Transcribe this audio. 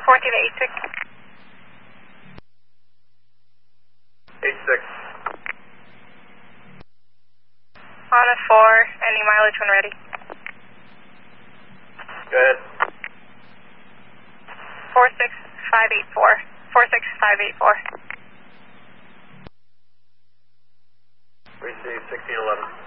14 to 86. 86. On a 4, any mileage when ready. Go ahead. 46584. 46584. Receive 1611.